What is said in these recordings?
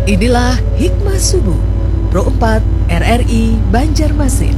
Inilah Hikmah Subuh Pro 4 RRI Banjarmasin.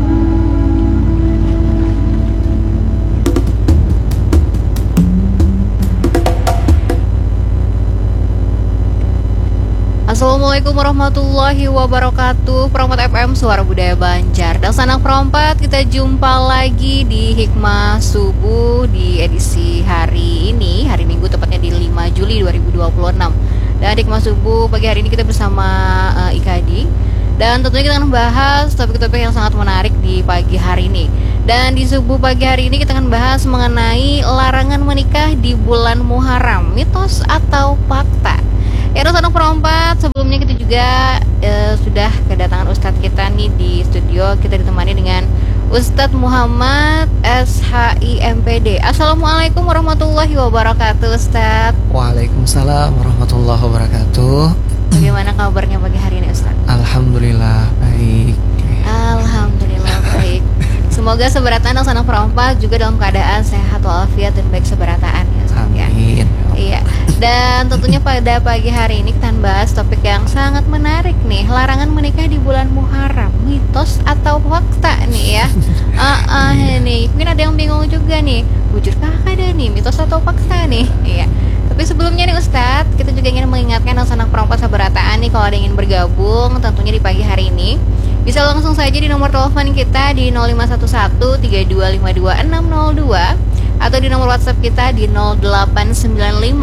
Assalamualaikum warahmatullahi wabarakatuh. Perempat FM Suara Budaya Banjar. Dan sanak perempat, kita jumpa lagi di Hikmah Subuh di edisi hari ini, hari Minggu tepatnya di 5 Juli 2026. Dan di Hikmah Subuh pagi hari ini kita bersama Ikadi. Dan tentunya kita akan membahas topik-topik yang sangat menarik di pagi hari ini. Dan di subuh pagi hari ini kita akan bahas mengenai larangan menikah di bulan Muharram, mitos atau fakta. Ya, anak perempat, sebelumnya kita juga sudah kedatangan Ustadz kita nih di studio. Kita ditemani dengan Ustadz Muhammad SHIMPD. Assalamualaikum warahmatullahi wabarakatuh, Ustadz. Waalaikumsalam warahmatullahi wabarakatuh. Bagaimana kabarnya pagi hari ini, Ustadz? Alhamdulillah baik. Alhamdulillah baik. Semoga seberatan anak perempat juga dalam keadaan sehat walafiat dan baik seberataan ya, Ustadz. Amin. Iya, dan tentunya pada pagi hari ini kita bahas topik yang sangat menarik nih, larangan menikah di bulan Muharram, mitos atau fakta nih ya. Nih, mungkin ada yang bingung juga nih, bujurkah ada nih, mitos atau fakta nih? Iya. Tapi sebelumnya nih Ustadz, kita juga ingin mengingatkan anak perempuan sabarataan nih, kalau ada yang ingin bergabung tentunya di pagi hari ini, bisa langsung saja di nomor telepon kita di 0511 3252 602 atau di nomor WhatsApp kita di 0895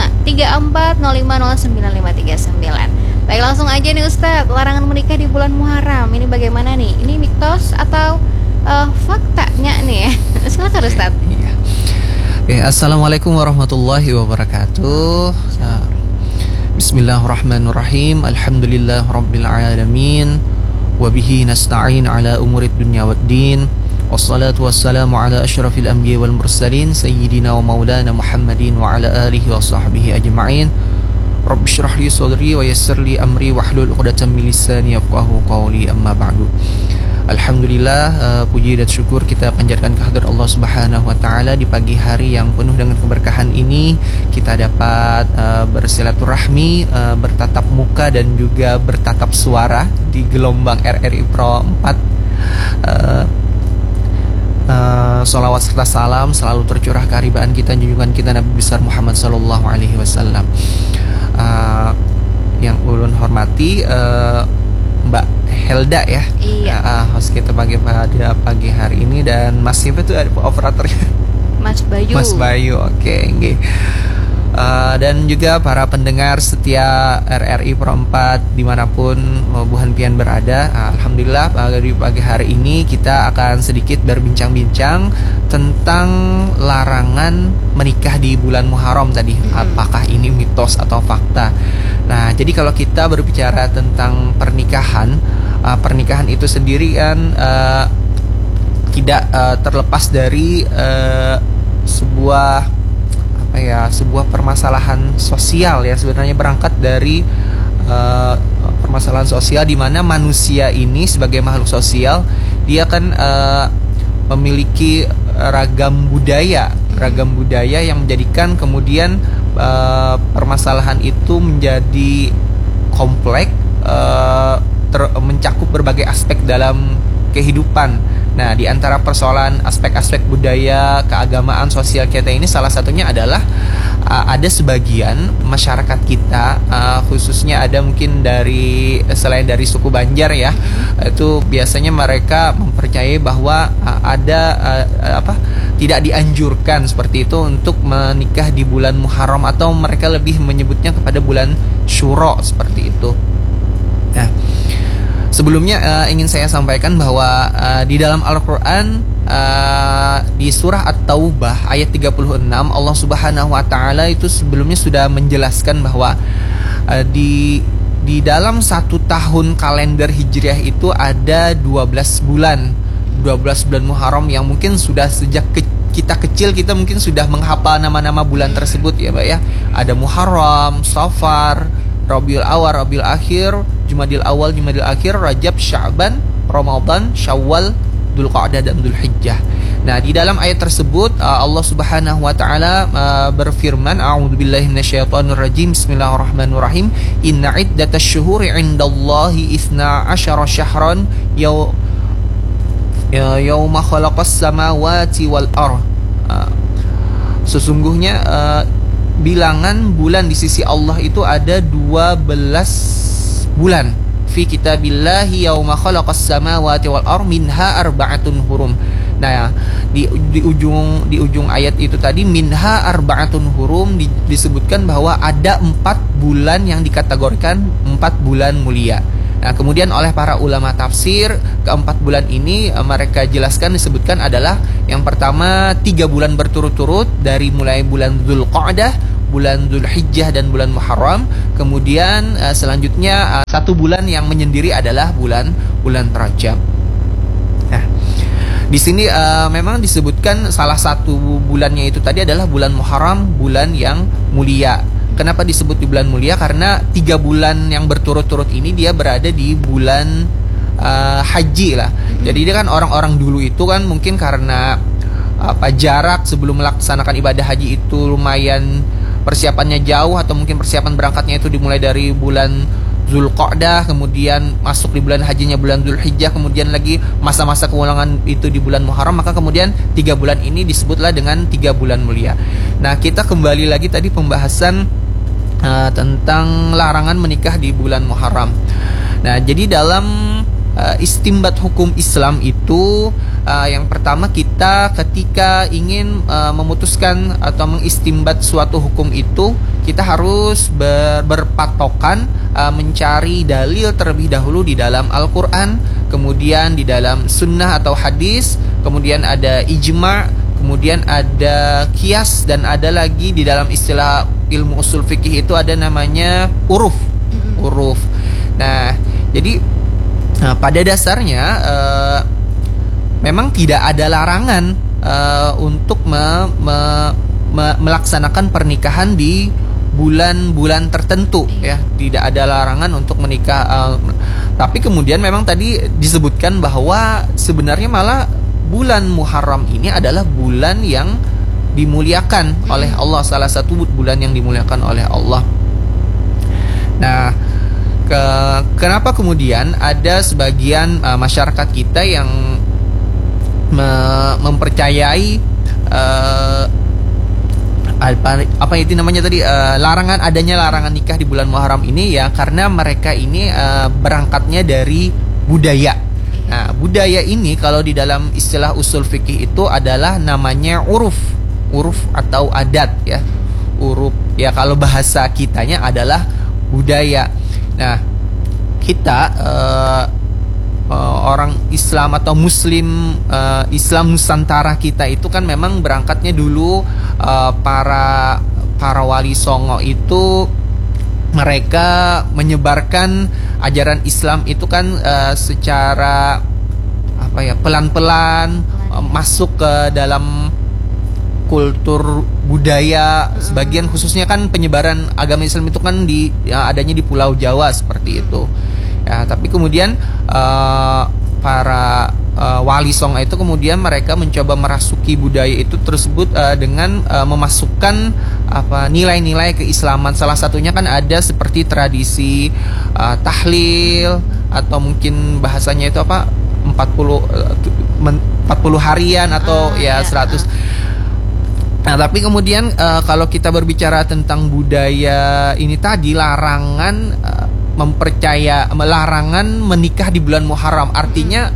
34050959. Baik, langsung aja nih Ustadz, larangan menikah di bulan Muharram ini bagaimana nih? Ini mitos atau faktanya nih ya? Silakan Ustadz. Assalamualaikum warahmatullahi wabarakatuh. Bismillahirrahmanirrahim. Alhamdulillahirabbil alamin. Wabihi nasta'in ala umurid dunya waddin. Wassalatu wassalamu ala asyrafil anbiya wal mursalin sayyidina wa maulana Muhammadin wa ala alihi wa sahbihi ajma'in. Rabbi shrah li sadri wa yassir li amri wahlul 'uqdatam min lisani yafqahu qawli, amma ba'du. Alhamdulillah, puji dan syukur kita panjatkan kehadirat Allah Subhanahu wa taala di pagi hari yang penuh dengan keberkahan ini. Kita dapat bersilaturahmi, bertatap muka dan juga bertatap suara di gelombang RRI Pro 4. Salawat serta salam selalu tercurah keharibaan kita, junjungan kita Nabi besar Muhammad sallallahu alaihi wasallam. Yang ulun hormati Mbak Helda ya. Iya. Host kita pada pagi hari ini, dan Mas siapa tuh ada operatornya? Mas Bayu. Mas Bayu, oke. Dan juga para pendengar setia RRI Pro 4 dimanapun Bu Hanpian berada. Alhamdulillah di pagi hari ini kita akan sedikit berbincang-bincang tentang larangan menikah di bulan Muharram tadi. Apakah ini mitos atau fakta? Nah, jadi kalau kita berbicara tentang pernikahan, pernikahan itu sendiri kan tidak terlepas dari sebuah permasalahan sosial ya. Sebenarnya berangkat dari permasalahan sosial di mana manusia ini sebagai makhluk sosial, dia kan memiliki ragam budaya yang menjadikan kemudian permasalahan itu menjadi kompleks, mencakup berbagai aspek dalam kehidupan. Nah, di antara persoalan aspek-aspek budaya, keagamaan, sosial kita ini, salah satunya adalah ada sebagian masyarakat kita, khususnya ada mungkin selain dari suku Banjar ya, itu biasanya mereka mempercayai bahwa tidak dianjurkan seperti itu untuk menikah di bulan Muharram, atau mereka lebih menyebutnya kepada bulan Syuro seperti itu. Nah, sebelumnya ingin saya sampaikan bahwa di dalam Al-Quran, di surah At-Taubah ayat 36, Allah Subhanahu wa taala itu sebelumnya sudah menjelaskan bahwa di dalam 1 tahun kalender Hijriah itu ada 12 bulan Muharram yang mungkin sudah sejak kita kecil kita mungkin sudah menghafal nama-nama bulan tersebut ya Pak ya. Ada Muharram, Safar, Rabiul Awal, Rabiul Akhir, Jumadil Awal, Jumadil Akhir, Rajab, Sya'ban, Ramadan, Syawal, Dzulqa'dah dan Dzulhijjah. Nah, di dalam ayat tersebut Allah Subhanahu wa taala berfirman, a'udzubillahi minasyaitonirrajim, bismillahirrahmanirrahim, inna iddatasy syuhuri 'indallahi 12 syahran yauma khalaqas samawati wal ardh. Sesungguhnya bilangan bulan di sisi Allah itu ada 12 bulan. Fi kitabillahi yauma khalaqas samawati wal ardh minha arba'atun hurum. Nah, di ujung ayat itu tadi minha arba'atun hurum disebutkan bahwa ada 4 bulan yang dikategorikan 4 bulan mulia. Nah, kemudian oleh para ulama tafsir, keempat bulan ini mereka jelaskan disebutkan adalah yang pertama 3 bulan berturut-turut dari mulai bulan Dzulqa'dah, bulan Dzulhijjah dan bulan Muharram. Kemudian selanjutnya 1 bulan yang menyendiri adalah bulan Rajab. Nah, di sini memang disebutkan salah satu bulannya itu tadi adalah bulan Muharram, bulan yang mulia. Kenapa disebut di bulan mulia? Karena 3 bulan yang berturut-turut ini dia berada di bulan haji lah. Jadi dia kan orang-orang dulu itu kan mungkin karena jarak sebelum melaksanakan ibadah haji itu lumayan persiapannya jauh, atau mungkin persiapan berangkatnya itu dimulai dari bulan Dzulqa'dah, kemudian masuk di bulan hajinya bulan Dzulhijjah, kemudian lagi masa-masa keulangan itu di bulan Muharram, maka kemudian 3 bulan ini disebutlah dengan 3 bulan mulia. Nah, kita kembali lagi tadi pembahasan tentang larangan menikah di bulan Muharram. Nah, jadi dalam istimbat hukum Islam itu yang pertama, kita ketika ingin memutuskan atau mengistimbat suatu hukum itu, kita harus berpatokan mencari dalil terlebih dahulu di dalam Al-Quran, kemudian di dalam sunnah atau hadis, kemudian ada ijma', kemudian ada qiyas, dan ada lagi di dalam istilah ilmu usul fikih itu ada namanya uruf. Nah, jadi pada dasarnya memang tidak ada larangan untuk melaksanakan pernikahan di bulan-bulan tertentu, ya. Tidak ada larangan untuk menikah. Tapi kemudian memang tadi disebutkan bahwa sebenarnya malah bulan Muharram ini adalah bulan yang dimuliakan oleh Allah, salah satu bulan yang dimuliakan oleh Allah. Nah, kenapa kemudian ada sebagian masyarakat kita yang mempercayai apa itu namanya tadi, adanya larangan nikah di bulan Muharram ini, ya karena mereka ini berangkatnya dari budaya. Nah, budaya ini kalau di dalam istilah usul fikih itu adalah namanya uruf atau adat, ya. Uruf, ya kalau bahasa kitanya adalah budaya. Nah, kita orang Islam atau Muslim, Islam Nusantara kita itu kan memang berangkatnya dulu para wali songo itu mereka menyebarkan ajaran Islam itu kan secara pelan-pelan masuk ke dalam kultur budaya sebagian, khususnya kan penyebaran agama Islam itu kan adanya di Pulau Jawa seperti itu. Ya, tapi kemudian para wali songo itu kemudian mereka mencoba merasuki budaya itu tersebut dengan memasukkan nilai-nilai keislaman. Salah satunya kan ada seperti tradisi tahlil, atau mungkin bahasanya itu 40 harian atau 100. Nah, tapi kemudian kalau kita berbicara tentang budaya ini tadi, larangan larangan menikah di bulan Muharram, artinya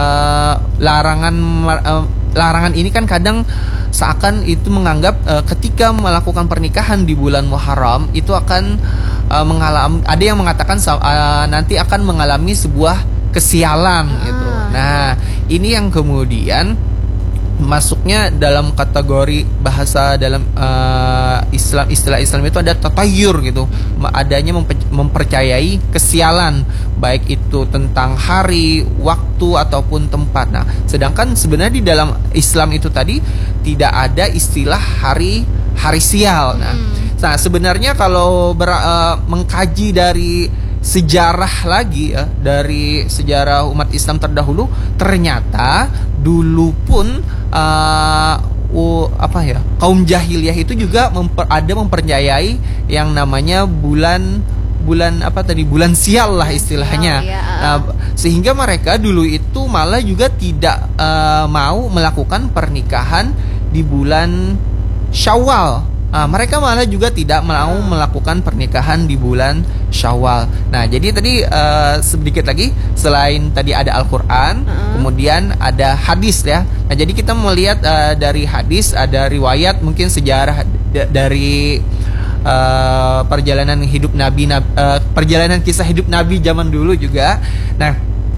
larangan ini kan kadang seakan itu menganggap ketika melakukan pernikahan di bulan Muharram itu akan ada yang mengatakan nanti akan mengalami sebuah kesialan gitu. Nah, ini yang kemudian masuknya dalam kategori bahasa dalam Islam, istilah Islam itu ada tatayur gitu, adanya mempercayai kesialan, baik itu tentang hari, waktu ataupun tempat. Nah, sedangkan sebenarnya di dalam Islam itu tadi tidak ada istilah hari sial. Nah, sebenarnya kalau mengkaji dari sejarah lagi, ya, dari sejarah umat Islam terdahulu, ternyata dulu pun kaum jahiliyah itu juga mempercayai yang namanya bulan sial lah istilahnya. Sial, ya. Nah, sehingga mereka dulu itu malah juga tidak mau melakukan pernikahan di bulan Syawal. Mereka malah juga tidak mau melakukan pernikahan di bulan Syawal. Nah, jadi tadi sedikit lagi, selain tadi ada Al-Quran, kemudian ada hadis ya. Nah, jadi kita melihat dari hadis, ada riwayat mungkin sejarah dari perjalanan hidup Nabi, perjalanan kisah hidup Nabi zaman dulu juga. Nah,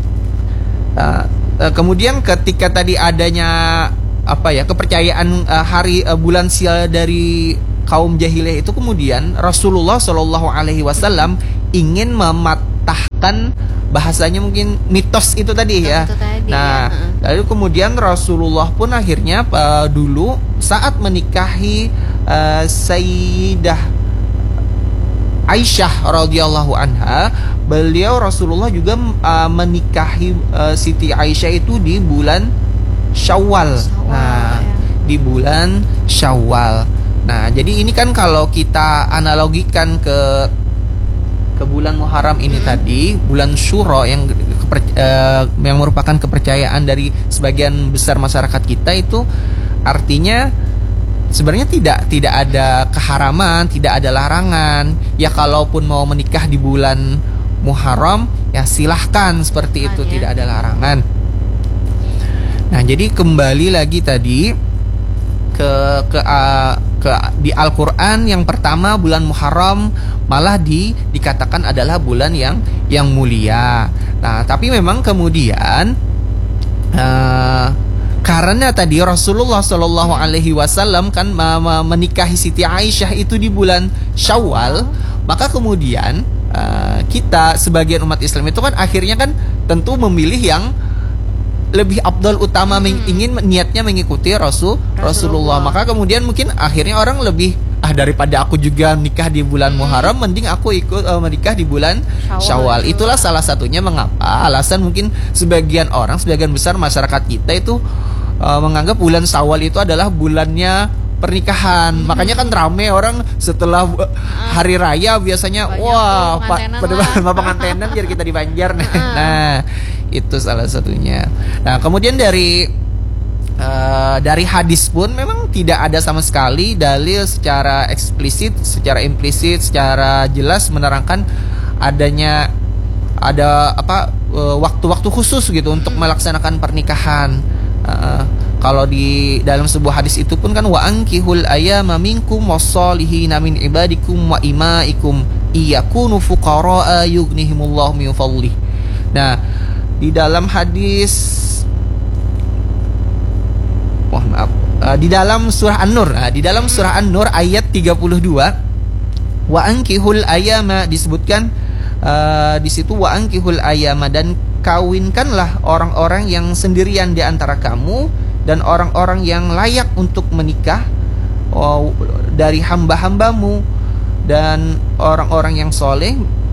kemudian ketika tadi adanya kepercayaan bulan sial dari kaum jahiliyah itu, kemudian Rasulullah Shallallahu Alaihi Wasallam ingin mematahkan bahasanya mungkin mitos itu tadi ya. Nah, lalu kemudian Rasulullah pun akhirnya dulu saat menikahi Sayyidah Aisyah radhiyallahu anha, beliau Rasulullah juga menikahi Siti Aisyah itu di bulan Syawal. Nah, di bulan Syawal. Nah, jadi ini kan kalau kita analogikan ke bulan Muharram ini tadi, bulan Syuro yang merupakan kepercayaan dari sebagian besar masyarakat kita, itu artinya sebenarnya tidak ada keharaman, tidak ada larangan. Ya kalaupun mau menikah di bulan Muharram, ya silahkan seperti itu, tidak ada larangan. Nah, jadi kembali lagi tadi ke di Al-Qur'an, yang pertama bulan Muharram malah dikatakan adalah bulan yang mulia. Nah, tapi memang kemudian karena tadi Rasulullah Shallallahu Alaihi Wasallam kan menikahi Siti Aisyah itu di bulan Syawal, maka kemudian kita sebagian umat Islam itu kan akhirnya kan tentu memilih yang lebih afdal, utama, ingin niatnya mengikuti Rasulullah. Maka kemudian mungkin akhirnya orang lebih daripada aku juga nikah di bulan Muharram, mending aku ikut menikah di bulan Syawal. Itulah salah satunya mengapa alasan mungkin sebagian besar masyarakat kita itu menganggap bulan Syawal itu adalah bulannya pernikahan. Makanya kan rame orang setelah hari raya biasanya pada pengantenan biar kita di Banjar. Nah, itu salah satunya. Nah, kemudian dari hadis pun memang tidak ada sama sekali dalil secara eksplisit, secara implisit, secara jelas menerangkan ada waktu-waktu khusus gitu untuk melaksanakan pernikahan. Kalau di dalam sebuah hadis itu pun kan, wa ankihul ayyama minkum wasolihina min ibadikum wa imaikum iyakunu fuqaraa yughnihimullahu min fadlih. Nah, di dalam hadis di dalam surah An-Nur, di dalam surah An-Nur ayat 32, wa ankihul ayyama disebutkan di situ, wa ankihul ayyama, dan kawinkanlah orang-orang yang sendirian di antara kamu dan orang-orang yang layak untuk menikah dari hamba-hambamu dan orang-orang yang soleh,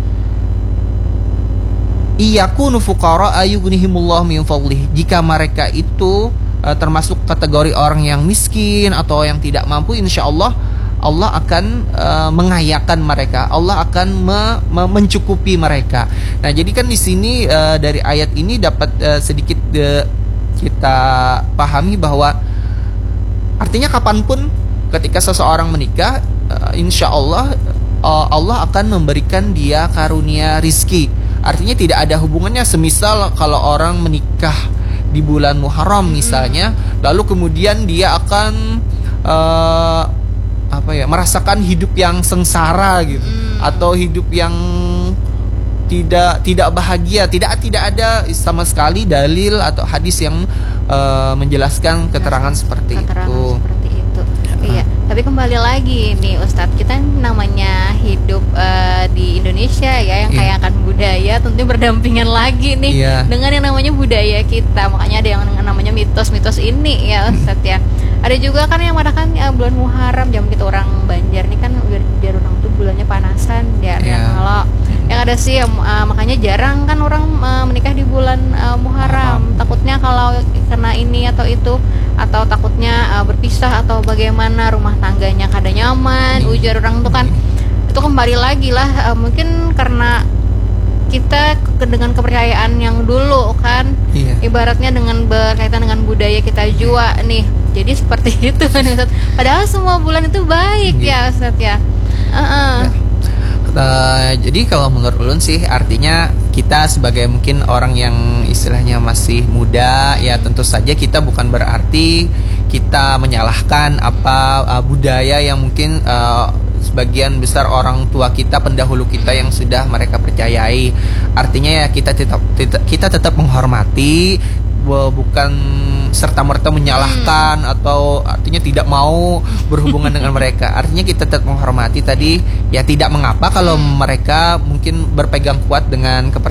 iyakunu fuqara ayughnihimullah min fadlih, jika mereka itu termasuk kategori orang yang miskin atau yang tidak mampu, insya Allah Allah akan mengayakan mereka, Allah akan mencukupi mereka. Nah, jadi kan di sini dari ayat ini dapat sedikit kita pahami bahwa artinya kapanpun ketika seseorang menikah, insya Allah Allah akan memberikan dia karunia rizki. Artinya tidak ada hubungannya, semisal kalau orang menikah di bulan Muharram misalnya, lalu kemudian dia akan merasakan hidup yang sengsara gitu, atau hidup yang tidak bahagia. Tidak ada sama sekali dalil atau hadis yang menjelaskan keterangan seperti itu. Iya, tapi kembali lagi nih Ustadz, kita namanya hidup di Indonesia ya, yang kaya akan budaya, tentunya berdampingan lagi nih dengan yang namanya budaya kita. Makanya ada yang namanya mitos-mitos ini ya Ustadz ya. Ada juga kan yang mengatakan bulan Muharram, jam kita orang Banjar nih kan biar orang tuh bulannya panasan biar kalau yang ada sih makanya jarang kan orang menikah di bulan Muharram. Takutnya kalau kena ini atau itu, atau takutnya berpisah atau bagaimana, rumah tangganya kada nyaman. Ujar orang tuh kan itu kembali lagi lah mungkin karena kita dengan kepercayaan yang dulu kan, ibaratnya dengan berkaitan dengan budaya kita juga nih. Jadi seperti itu kan Ustaz. Padahal semua bulan itu baik ya Ustaz ya. Jadi kalau menurut ulun sih artinya kita sebagai mungkin orang yang istilahnya masih muda ya, tentu saja kita bukan berarti kita menyalahkan apa budaya yang mungkin sebagian besar orang tua kita, pendahulu kita yang sudah mereka percayai. Artinya ya kita tetap menghormati, bukan serta-merta menyalahkan atau artinya tidak mau berhubungan dengan mereka. Artinya kita tetap menghormati tadi ya, tidak mengapa kalau mereka mungkin berpegang kuat dengan